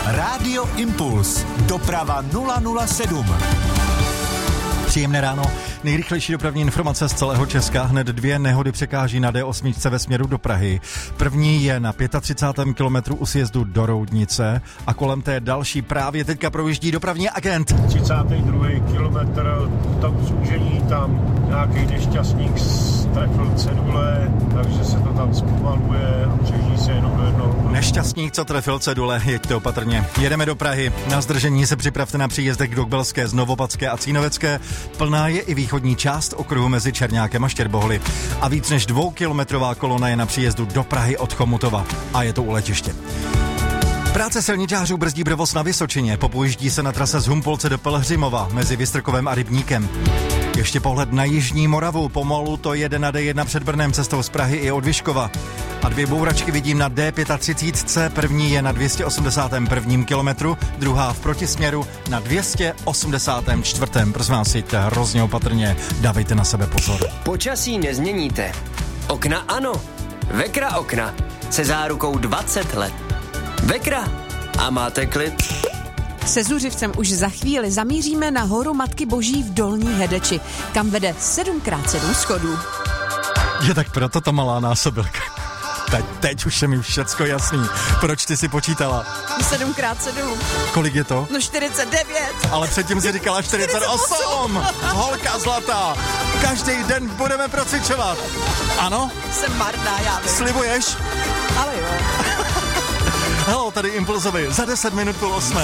Rádio Impuls. Doprava 007. Příjemné ráno. Nejrychlejší dopravní informace z celého Česka. Hned 2 nehody překáží na D8 ve směru do Prahy. První je na 35. kilometru u sjezdu do Roudnice a kolem té další právě teďka projíždí dopravní agent. 32. kilometr, tam zúžení, tam nějaký nešťastník strefil cedule, takže se to tam zpomaluje a přejíždí se jenom do jednoho. Nešťastník, co trefil cedule, jeďte opatrně. Jedeme do Prahy. Na zdržení se připravte na příjezdech do Kbelské, Znovopadské a Cínovecké. Plná je i východní část okruhu mezi Černákem a Štěrbohly. A víc než 2kilometrová kolona je na příjezdu do Prahy od Chomutova. A je to u letiště. Práce silničářů brzdí provoz na Vysočině. Popoujíždí se na trase z Humpolce do Pelhřimova mezi Vystrkovem a Rybníkem. Ještě pohled na jižní Moravu. Pomalu to jede na D1 před Brnem cestou z Prahy i od Vyškova. A 2 bouračky vidím na D35. První je na 281. kilometru, druhá v protisměru na 284. Prosím vás, jděte hrozně opatrně, dávejte na sebe pozor. Počasí nezměníte. Okna ano. Vekra okna se zárukou 20 let. Vekra a máte klid. Se Zuřivcem už za chvíli zamíříme na horu Matky Boží v Dolní Hedeči, kam vede 7x7 schodů. Je tak proto ta malá násobilka. Teď už je mi všecko jasný. Proč ty si počítala? 7x7. Kolik je to? No 49. Ale předtím si říkala 48. Holka zlatá. Každý den budeme procvičovat. Ano? Jsem marná, já vím. Slibuješ? Ale jo. Hello, tady Impulzovi. Za 10 minut půl 8.